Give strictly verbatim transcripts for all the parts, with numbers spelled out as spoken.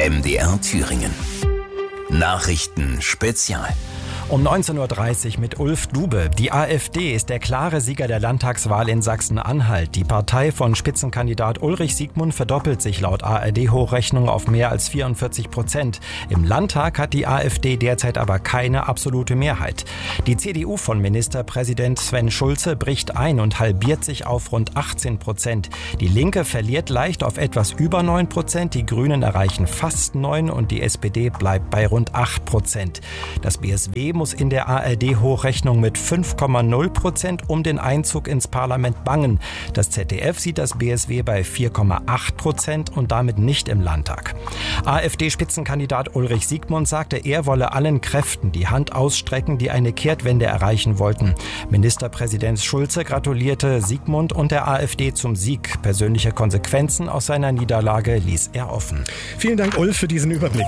M D R Thüringen. Nachrichten Spezial. Um neunzehn Uhr dreißig mit Ulf Dube. Die AfD ist der klare Sieger der Landtagswahl in Sachsen-Anhalt. Die Partei von Spitzenkandidat Ulrich Siegmund verdoppelt sich laut A R D-Hochrechnung auf mehr als vierundvierzig Prozent. Im Landtag hat die AfD derzeit aber keine absolute Mehrheit. Die C D U von Ministerpräsident Sven Schulze bricht ein und halbiert sich auf rund achtzehn Prozent. Die Linke verliert leicht auf etwas über neun Prozent, die Grünen erreichen fast neun und die S P D bleibt bei rund acht Prozent. Das B S W muss in der A R D-Hochrechnung mit fünf Komma null Prozent um den Einzug ins Parlament bangen. Das Z D F sieht das B S W bei vier Komma acht Prozent und damit nicht im Landtag. AfD-Spitzenkandidat Ulrich Siegmund sagte, er wolle allen Kräften die Hand ausstrecken, die eine Kehrtwende erreichen wollten. Ministerpräsident Schulze gratulierte Siegmund und der AfD zum Sieg. Persönliche Konsequenzen aus seiner Niederlage ließ er offen. Vielen Dank, Ulf, für diesen Überblick.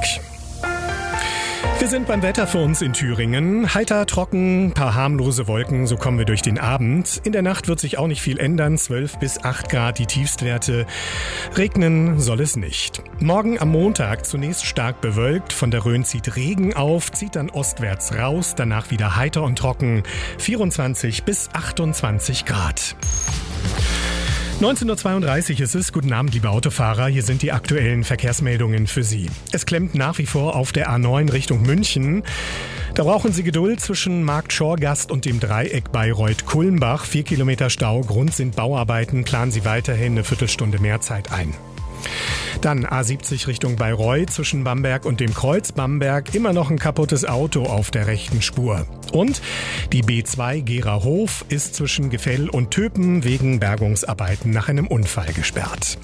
Wir sind beim Wetter für uns in Thüringen. Heiter, trocken, paar harmlose Wolken, so kommen wir durch den Abend. In der Nacht wird sich auch nicht viel ändern, zwölf bis acht Grad die Tiefstwerte. Regnen soll es nicht. Morgen am Montag zunächst stark bewölkt, von der Rhön zieht Regen auf, zieht dann ostwärts raus, danach wieder heiter und trocken, vierundzwanzig bis achtundzwanzig Grad. neunzehn Uhr zweiunddreißig ist es. Guten Abend, liebe Autofahrer. Hier sind die aktuellen Verkehrsmeldungen für Sie. Es klemmt nach wie vor auf der A neun Richtung München. Da brauchen Sie Geduld zwischen Markt Schorgast und dem Dreieck Bayreuth-Kulmbach. Vier Kilometer Stau. Grund sind Bauarbeiten. Planen Sie weiterhin eine Viertelstunde mehr Zeit ein. Dann A siebzig Richtung Bayreuth zwischen Bamberg und dem Kreuz Bamberg. Immer noch ein kaputtes Auto auf der rechten Spur. Und die B zwei Gerahof ist zwischen Gefell und Töpen wegen Bergungsarbeiten nach einem Unfall gesperrt.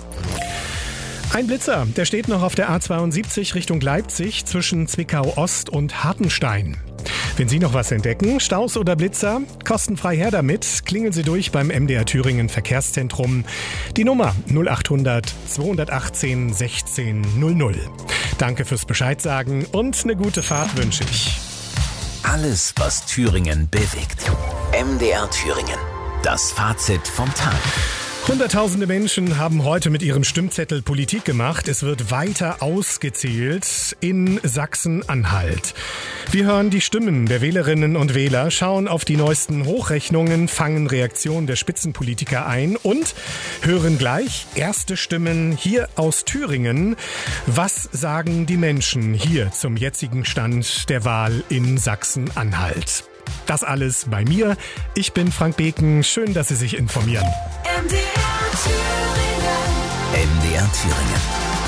Ein Blitzer, der steht noch auf der A zweiundsiebzig Richtung Leipzig zwischen Zwickau Ost und Hartenstein. Wenn Sie noch was entdecken, Staus oder Blitzer, kostenfrei her damit. Klingeln Sie durch beim M D R Thüringen Verkehrszentrum. Die Nummer null achthundert zweihundertachtzehn sechzehn null null. Danke fürs Bescheidsagen und eine gute Fahrt wünsche ich. Alles, was Thüringen bewegt. M D R Thüringen. Das Fazit vom Tag. Hunderttausende Menschen haben heute mit ihrem Stimmzettel Politik gemacht. Es wird weiter ausgezählt in Sachsen-Anhalt. Wir hören die Stimmen der Wählerinnen und Wähler, schauen auf die neuesten Hochrechnungen, fangen Reaktionen der Spitzenpolitiker ein und hören gleich erste Stimmen hier aus Thüringen. Was sagen die Menschen hier zum jetzigen Stand der Wahl in Sachsen-Anhalt? Das alles bei mir. Ich bin Frank Beken. Schön, dass Sie sich informieren. M D R Thüringen. M D R Thüringen.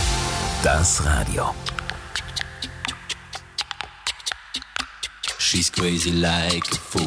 Das Radio. She's crazy like a fool.